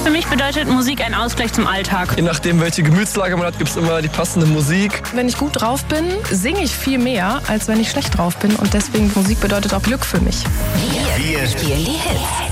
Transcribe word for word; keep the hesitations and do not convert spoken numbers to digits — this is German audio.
Für mich bedeutet Musik ein Ausgleich zum Alltag. Je nachdem, welche Gemütslage man hat, gibt es immer die passende Musik. Wenn ich gut drauf bin, singe ich viel mehr, als wenn ich schlecht drauf bin. Und deswegen, Musik bedeutet auch Glück für mich. Wir spielen die Hits.